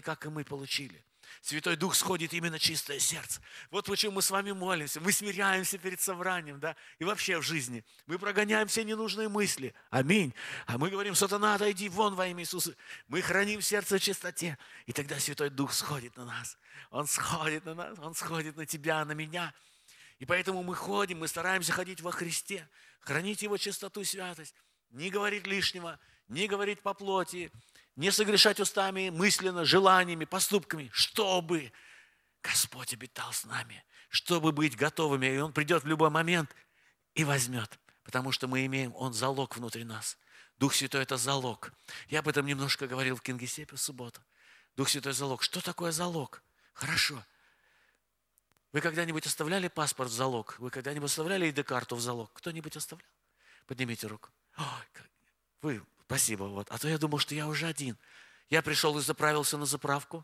как и мы получили. Святой Дух сходит именно чистое сердце. Вот почему мы с вами молимся, мы смиряемся перед собранием, да, и вообще в жизни. Мы прогоняем все ненужные мысли. Аминь. А мы говорим: сатана, отойди вон во имя Иисуса. Мы храним сердце в чистоте. И тогда Святой Дух сходит на нас. Он сходит на нас, Он сходит на тебя, на меня. И поэтому мы ходим, мы стараемся ходить во Христе, хранить Его чистоту и святость, не говорить лишнего, не говорить по плоти, не согрешать устами, мысленно, желаниями, поступками, чтобы Господь обитал с нами, чтобы быть готовыми, и Он придет в любой момент и возьмет, потому что мы имеем, Он залог внутри нас. Дух Святой – это залог. Я об этом немножко говорил в Кингисеппе в субботу. Дух Святой – залог. Что такое залог? Хорошо. Вы когда-нибудь оставляли паспорт в залог? Вы когда-нибудь оставляли ID-карту в залог? Кто-нибудь оставлял? Поднимите руку. Ой, вы, спасибо. Вот. А то я думал, что я уже один. Я пришел и заправился на заправку.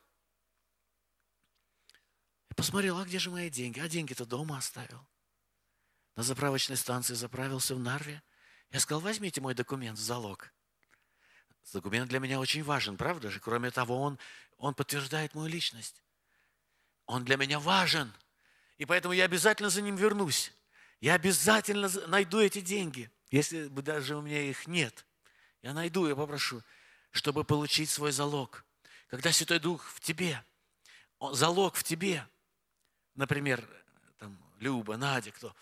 И посмотрел, а где же мои деньги? А деньги-то дома оставил. На заправочной станции заправился в Нарве. Я сказал: возьмите мой документ в залог. Документ для меня очень важен, правда же? Кроме того, он подтверждает мою личность. Он для меня важен. И поэтому я обязательно за ним вернусь. Я обязательно найду эти деньги. Если бы даже у меня их нет, я найду, я попрошу, чтобы получить свой залог. Когда Святой Дух в тебе, залог в тебе, например, там, Люба, Надя, кто,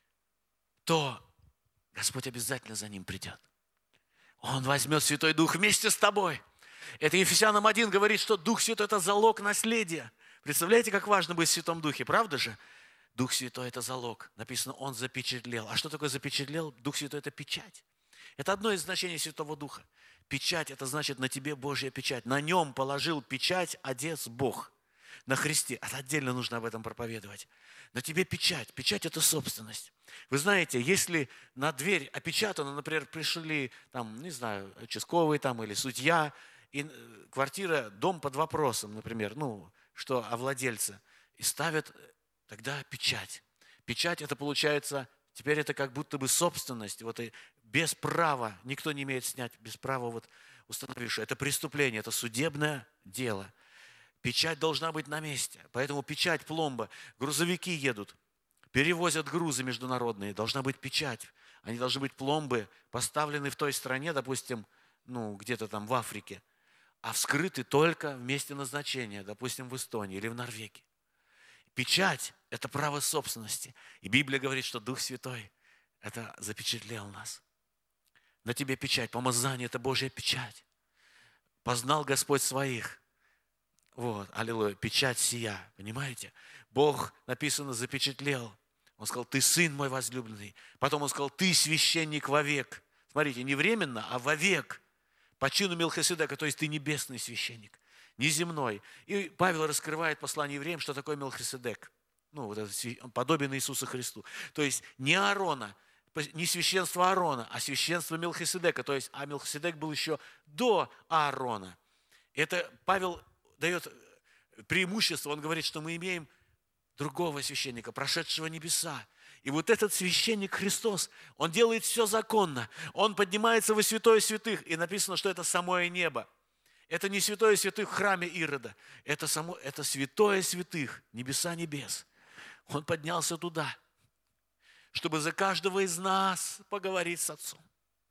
то Господь обязательно за ним придет. Он возьмет Святой Дух вместе с тобой. Это Ефесянам 1 говорит, что Дух Святой – это залог наследия. Представляете, как важно быть в Святом Духе, правда же? Дух Святой – это залог. Написано, Он запечатлел. А что такое запечатлел? Дух Святой – это печать. Это одно из значений Святого Духа. Печать – это значит на тебе Божья печать. На нем положил печать Отец Бог. На Христе. Это отдельно нужно об этом проповедовать. На тебе печать. Печать – это собственность. Вы знаете, если на дверь опечатано, например, пришли, там, не знаю, участковый там, или судья, и квартира, дом под вопросом, например, что о владельце, и ставят тогда печать. Печать – это получается, теперь это как будто бы собственность, вот и без права, никто не имеет снять, без права вот установившего. Это преступление, это судебное дело. Печать должна быть на месте, поэтому печать, пломба. Грузовики едут, перевозят грузы международные, должна быть печать. Они должны быть пломбы, поставлены в той стране, допустим, где-то там в Африке, а вскрыты только в месте назначения, допустим, в Эстонии или в Норвегии. Печать – это право собственности. И Библия говорит, что Дух Святой – это запечатлел нас. На тебе печать, помазание – это Божья печать. Познал Господь своих. Вот, аллилуйя, печать сия, понимаете? Бог, написано, запечатлел. Он сказал: ты сын мой возлюбленный. Потом он сказал: ты священник вовек. Смотрите, не временно, а вовек. По чину Мелхиседека, то есть ты небесный священник, не земной. И Павел раскрывает послание евреям, что такое Мелхиседек. Он подобен Иисусу Христу. То есть не Аарона, не священство Аарона, а священство Мелхиседека. То есть, а Мелхиседек был еще до Аарона. Это Павел дает преимущество, он говорит, что мы имеем другого священника, прошедшего небеса. И вот этот священник Христос, он делает все законно. Он поднимается во святое святых, и написано, что это самое небо. Это не святое святых в храме Ирода, это святое святых, небеса небес. Он поднялся туда, чтобы за каждого из нас поговорить с Отцом.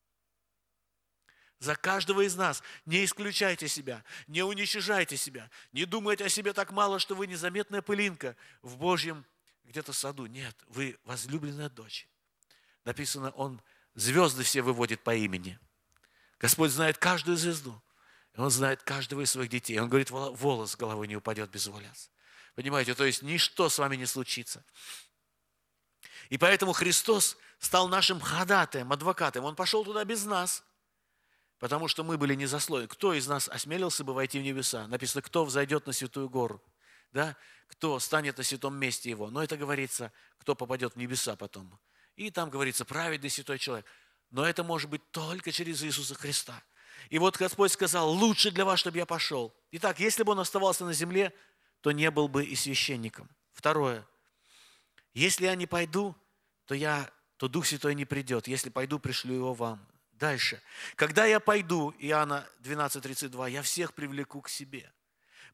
За каждого из нас. Не исключайте себя, не уничижайте себя, не думайте о себе так мало, что вы незаметная пылинка в Божьем где-то саду. Нет, вы возлюбленная дочь. Написано, Он звезды все выводит по имени. Господь знает каждую звезду. Он знает каждого из своих детей. Он говорит, волос с головы не упадет без воли Отца. Понимаете, то есть ничто с вами не случится. И поэтому Христос стал нашим ходатаем, адвокатом. Он пошел туда без нас. Потому что мы были незасловлены. Кто из нас осмелился бы войти в небеса? Написано, кто взойдет на святую гору? Да? Кто станет на святом месте его? Но это говорится, кто попадет в небеса потом. И там говорится, праведный святой человек. Но это может быть только через Иисуса Христа. И вот Господь сказал, лучше для вас, чтобы я пошел. Итак, если бы он оставался на земле, то не был бы и священником. Второе. Если я не пойду, то Дух Святой не придет. Если пойду, пришлю его вам. Дальше. Когда я пойду, Иоанна 12:32, я всех привлеку к себе.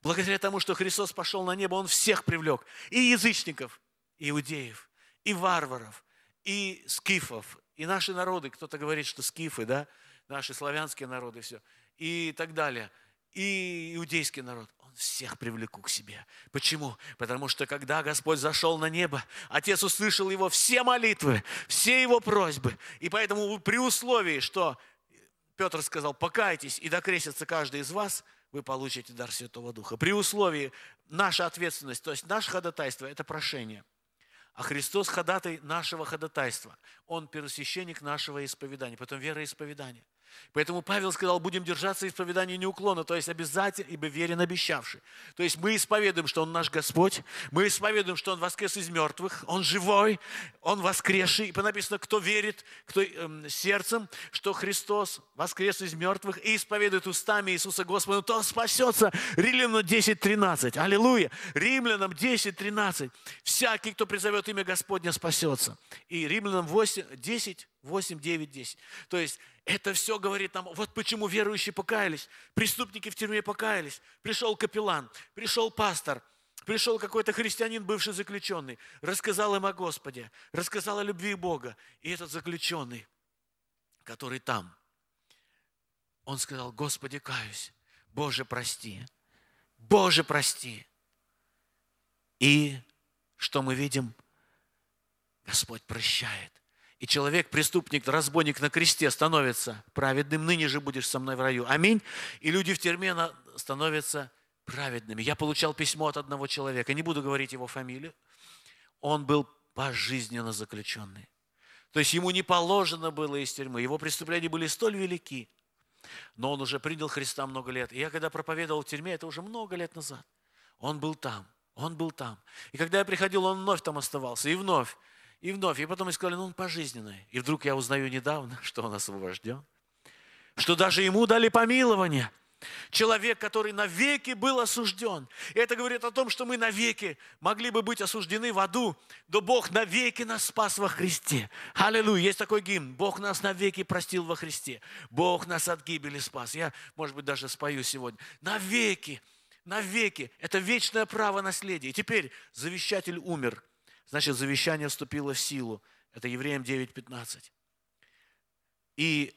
Благодаря тому, что Христос пошел на небо, Он всех привлек. И язычников, и иудеев, и варваров, и скифов, и наши народы. Кто-то говорит, что скифы, да, наши славянские народы, все, и так далее. И иудейский народ. Он всех привлеку к себе. Почему? Потому что когда Господь зашел на небо, Отец услышал Его все молитвы, все Его просьбы. И поэтому при условии, что Петр сказал, покайтесь и докрестится каждый из вас, вы получите дар Святого Духа. При условии наша ответственность, то есть наше ходатайство, это прошение. А Христос ходатай нашего ходатайства. Он первосвященник нашего исповедания, потом вероисповедания. Поэтому Павел сказал, будем держаться исповедания неуклонно, то есть обязательно, ибо верен обещавший. То есть мы исповедуем, что Он наш Господь, мы исповедуем, что Он воскрес из мертвых, Он живой, Он воскресший. И написано, кто верит, кто сердцем, что Христос воскрес из мертвых и исповедует устами Иисуса Господа, то спасется. Римлянам 10:13. Аллилуйя! Римлянам 10:13. Всякий, кто призовет имя Господня, спасется. И Римлянам 10, 8, 9, 10. То есть это все говорит нам, вот почему верующие покаялись, преступники в тюрьме покаялись, пришел капеллан, пришел пастор, пришел какой-то христианин, бывший заключенный, рассказал им о Господе, рассказал о любви Бога. И этот заключенный, который там, он сказал, Господи, каюсь, Боже, прости, Боже, прости. И что мы видим? Господь прощает. И человек, преступник, разбойник на кресте становится праведным. Ныне же будешь со мной в раю. Аминь. И люди в тюрьме становятся праведными. Я получал письмо от одного человека. Не буду говорить его фамилию. Он был пожизненно заключенный. То есть ему не положено было из тюрьмы. Его преступления были столь велики. Но он уже принял Христа много лет. И я когда проповедовал в тюрьме, это уже много лет назад. Он был там. Он был там. И когда я приходил, он вновь там оставался. И вновь. И вновь. И потом мне сказали, он пожизненный. И вдруг я узнаю недавно, что он освобожден. Что даже ему дали помилование. Человек, который навеки был осужден. И это говорит о том, что мы навеки могли бы быть осуждены в аду, но Бог навеки нас спас во Христе. Аллилуйя. Есть такой гимн. Бог нас навеки простил во Христе. Бог нас от гибели спас. Я, может быть, даже спою сегодня. Навеки. Навеки. Это вечное право наследия. И теперь завещатель умер. Значит, завещание вступило в силу. Это Евреям 9:15. И,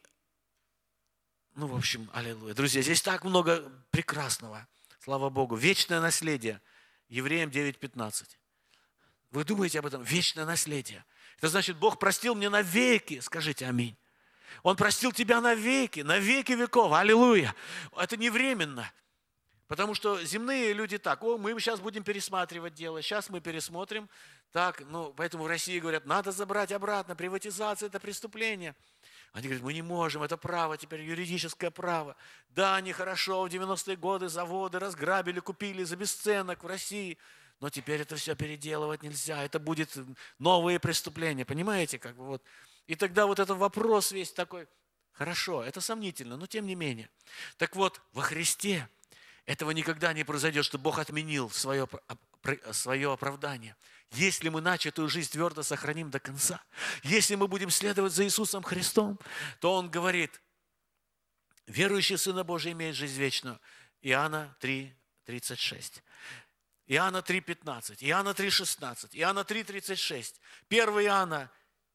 в общем, аллилуйя. Друзья, здесь так много прекрасного. Слава Богу. Вечное наследие. Евреям 9:15. Вы думаете об этом? Вечное наследие. Это значит, Бог простил мне навеки. Скажите аминь. Он простил тебя навеки веков. Аллилуйя. Это не временно. Потому что земные люди так, мы сейчас будем пересматривать дело, сейчас мы пересмотрим. Так, поэтому в России говорят, надо забрать обратно, приватизация – это преступление. Они говорят, мы не можем, это право, теперь юридическое право. Да, нехорошо, в 90-е годы заводы разграбили, купили за бесценок в России, но теперь это все переделывать нельзя, это будет новые преступления, понимаете? И тогда вот этот вопрос весь такой, хорошо, это сомнительно, но тем не менее. Так вот, во Христе этого никогда не произойдет, что Бог отменил свое оправдание. Если мы начатую жизнь твердо сохраним до конца, если мы будем следовать за Иисусом Христом, то Он говорит, верующий Сына Божий имеет жизнь вечную. Иоанна 3:36. Иоанна 3:15. Иоанна 3:16. Иоанна 3:36. 1 Иоанна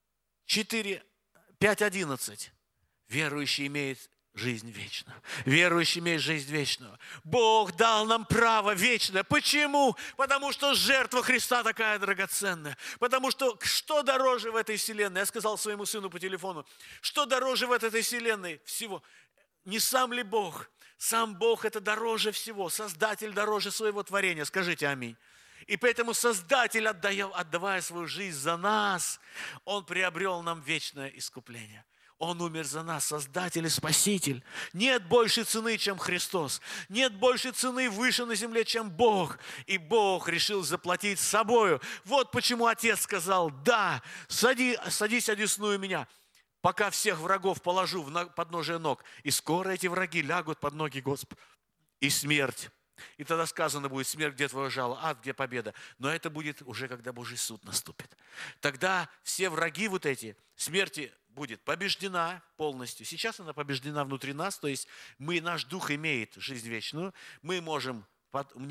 5:11. Верующий имеет жизнь вечную. Верующий имеет жизнь вечную. Бог дал нам право вечное. Почему? Потому что жертва Христа такая драгоценная. Потому что дороже в этой вселенной? Я сказал своему сыну по телефону, что дороже в этой вселенной всего? Не сам ли Бог? Сам Бог это дороже всего. Создатель дороже своего творения. Скажите аминь. И поэтому Создатель, отдавая свою жизнь за нас, Он приобрел нам вечное искупление. Он умер за нас, Создатель и Спаситель. Нет большей цены, чем Христос. Нет большей цены выше на земле, чем Бог. И Бог решил заплатить собою. Вот почему Отец сказал, да, садись одесную меня, пока всех врагов положу в подножие ног. И скоро эти враги лягут под ноги Господа. И смерть. И тогда сказано будет, смерть, где твое жало, ад, где победа. Но это будет уже, когда Божий суд наступит. Тогда все враги вот эти, смерти будет побеждена полностью. Сейчас она побеждена внутри нас, то есть наш дух имеет жизнь вечную, мы можем Мне